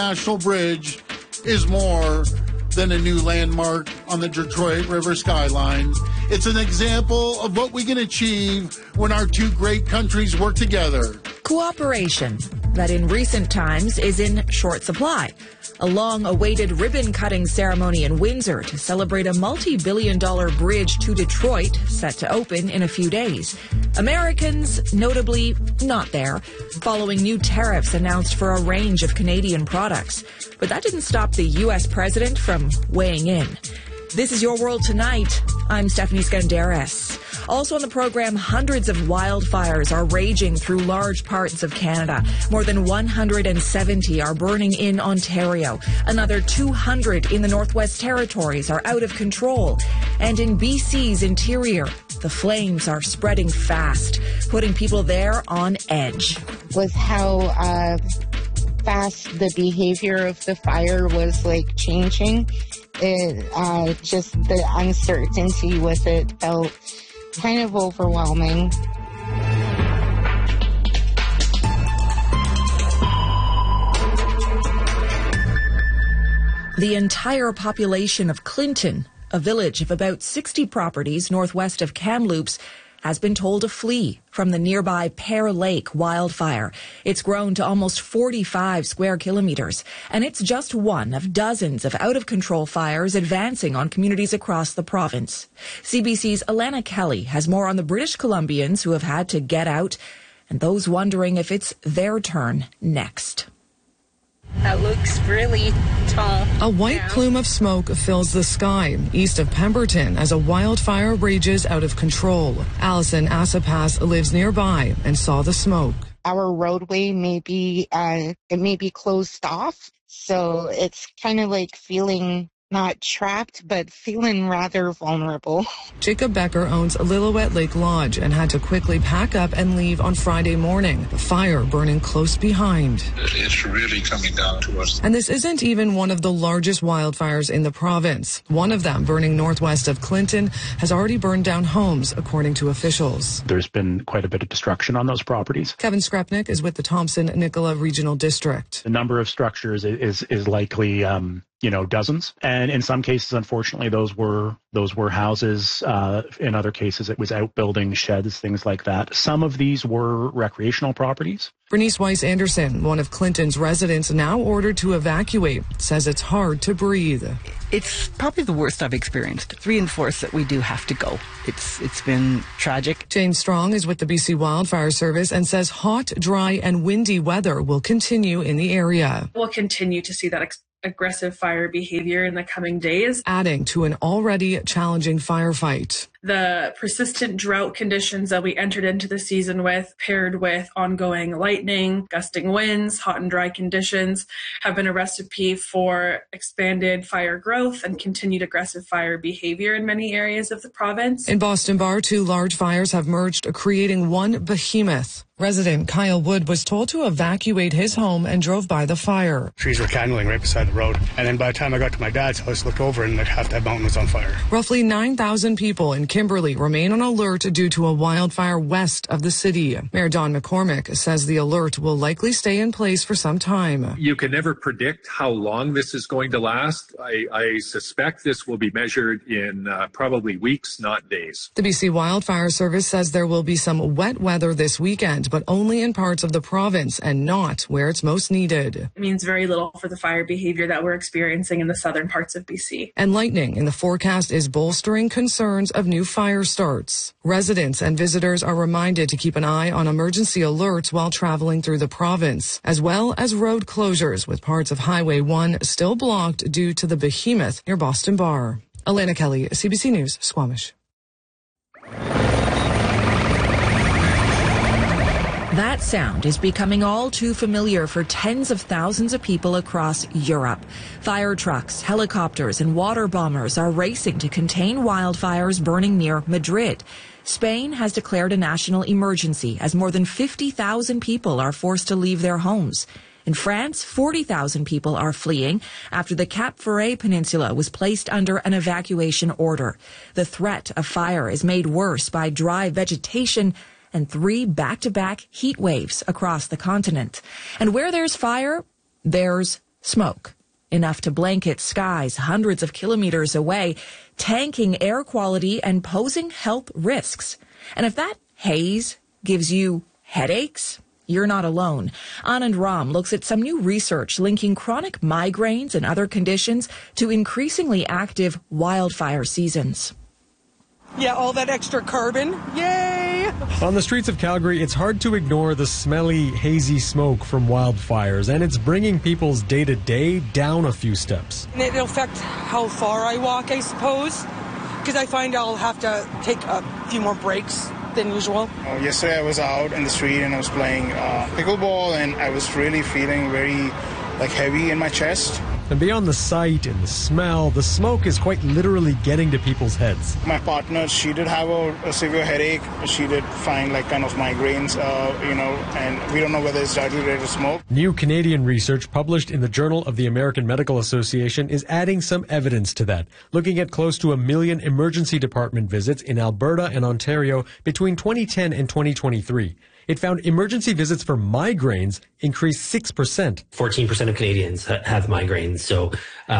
National Bridge is more than a new landmark on the Detroit River skyline. It's an example of what we can achieve when our two great countries work together. Cooperation that in recent times is in short supply. A long-awaited ribbon-cutting ceremony in Windsor to celebrate a multi-billion-dollar bridge to Detroit set to open in a few days. Americans, notably, not there, following new tariffs announced for a range of Canadian products. But that didn't stop the U.S. president from weighing in. This is Your World Tonight. I'm Stephanie Skandaris. Also on the program, hundreds of wildfires are raging through large parts of Canada. More than 170 are burning in Ontario. Another 200 in the Northwest Territories are out of control. And in BC's interior, the flames are spreading fast, putting people there on edge. With how fast the behavior of the fire was changing, just the uncertainty with it felt kind of overwhelming. The entire population of Clinton, a village of about 60 properties northwest of Kamloops, has been told to flee from the nearby Pear Lake wildfire. It's grown to almost 45 square kilometers, and it's just one of dozens of out-of-control fires advancing on communities across the province. CBC's Alana Kelly has more on the British Columbians who have had to get out and those wondering if it's their turn next. That looks really tall. A white plume of smoke fills the sky east of Pemberton as a wildfire rages out of control. Allison Asapas lives nearby and saw the smoke. Our roadway may be closed off, so it's kind of feeling not trapped, but feeling rather vulnerable. Jacob Becker owns Lillooet Lake Lodge and had to quickly pack up and leave on Friday morning, the fire burning close behind. It's really coming down to us. And this isn't even one of the largest wildfires in the province. One of them, burning northwest of Clinton, has already burned down homes, according to officials. There's been quite a bit of destruction on those properties. Kevin Skrepnik is with the Thompson-Nicola Regional District. The number of structures is likely dozens. And in some cases, unfortunately, those were houses. In other cases, it was outbuildings, sheds, things like that. Some of these were recreational properties. Bernice Weiss Anderson, one of Clinton's residents now ordered to evacuate, says it's hard to breathe. It's probably the worst I've experienced. It reinforced that we do have to go. It's been tragic. Jane Strong is with the BC Wildfire Service and says hot, dry, and windy weather will continue in the area. We'll continue to see that aggressive fire behavior in the coming days, adding to an already challenging firefight. The persistent drought conditions that we entered into the season with, paired with ongoing lightning, gusting winds, hot and dry conditions, have been a recipe for expanded fire growth and continued aggressive fire behavior in many areas of the province. In Boston Bar, 2 large fires have merged, creating one behemoth. Resident Kyle Wood was told to evacuate his home and drove by the fire. Trees were candling right beside the road. And then by the time I got to my dad's house, looked over and half that mountain was on fire. Roughly 9,000 people in Kimberley remain on alert due to a wildfire west of the city. Mayor Don McCormick says the alert will likely stay in place for some time. You can never predict how long this is going to last. I suspect this will be measured in probably weeks, not days. The BC Wildfire Service says there will be some wet weather this weekend, but only in parts of the province and not where it's most needed. It means very little for the fire behavior that we're experiencing in the southern parts of BC. And lightning in the forecast is bolstering concerns of new fire starts. Residents and visitors are reminded to keep an eye on emergency alerts while traveling through the province, as well as road closures with parts of Highway 1 still blocked due to the behemoth near Boston Bar. Alana Kelly, CBC News, Squamish. That sound is becoming all too familiar for tens of thousands of people across Europe. Fire trucks, helicopters, and water bombers are racing to contain wildfires burning near Madrid. Spain has declared a national emergency as more than 50,000 people are forced to leave their homes. In France, 40,000 people are fleeing after the Cap Ferret Peninsula was placed under an evacuation order. The threat of fire is made worse by dry vegetation and 3 back-to-back heat waves across the continent. And where there's fire, there's Smoke, enough to blanket skies hundreds of kilometers away, tanking air quality and posing health risks. And if that haze gives you headaches, you're not alone. Anand Ram looks at some new research linking chronic migraines and other conditions to increasingly active wildfire seasons. Yeah, all that extra carbon. Yay! On the streets of Calgary, it's hard to ignore the smelly, hazy smoke from wildfires, and it's bringing people's day-to-day down a few steps. And it'll affect how far I walk, I suppose, because I find I'll have to take a few more breaks than usual. Yesterday I was out in the street and I was playing pickleball, and I was really feeling very heavy in my chest. And beyond the sight and the smell, the smoke is quite literally getting to people's heads. My partner, she did have a severe headache. She did find kind of migraines, and we don't know whether it's directly related to smoke. New Canadian research published in the Journal of the American Medical Association is adding some evidence to that, looking at close to 1 million emergency department visits in Alberta and Ontario between 2010 and 2023. It found emergency visits for migraines increased 6%. 14% of Canadians have migraines, so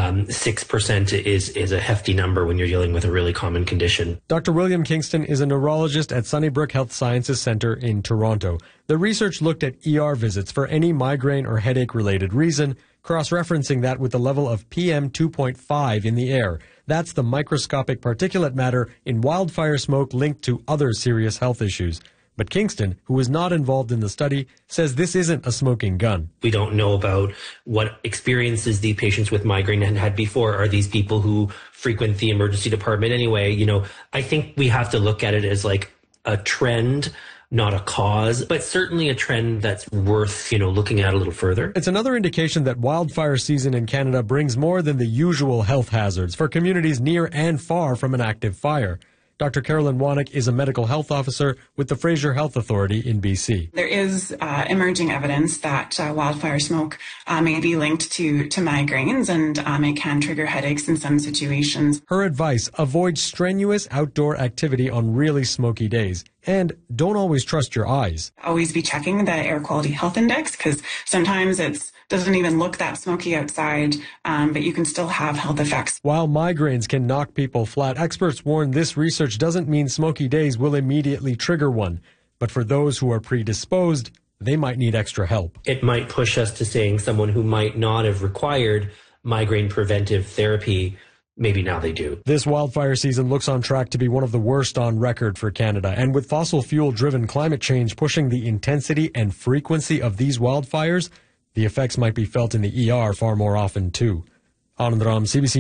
6% is a hefty number when you're dealing with a really common condition. Dr. William Kingston is a neurologist at Sunnybrook Health Sciences Centre in Toronto. The research looked at ER visits for any migraine or headache-related reason, cross-referencing that with the level of PM 2.5 in the air. That's the microscopic particulate matter in wildfire smoke linked to other serious health issues. But Kingston, who was not involved in the study, says this isn't a smoking gun. We don't know about what experiences the patients with migraine had before. Are these people who frequent the emergency department anyway? I think we have to look at it as a trend, not a cause, but certainly a trend that's worth, looking at a little further. It's another indication that wildfire season in Canada brings more than the usual health hazards for communities near and far from an active fire. Dr. Carolyn Wanick is a medical health officer with the Fraser Health Authority in BC. There is emerging evidence that wildfire smoke may be linked to migraines, and it can trigger headaches in some situations. Her advice: avoid strenuous outdoor activity on really smoky days. And don't always trust your eyes. Always be checking the air quality health index, because sometimes it doesn't even look that smoky outside, but you can still have health effects. While migraines can knock people flat, experts warn this research doesn't mean smoky days will immediately trigger one. But for those who are predisposed, they might need extra help. It might push us to saying someone who might not have required migraine preventive therapy, maybe now they do. This wildfire season looks on track to be one of the worst on record for Canada. And with fossil fuel-driven climate change pushing the intensity and frequency of these wildfires, the effects might be felt in the ER far more often, too. Anand Ram, CBC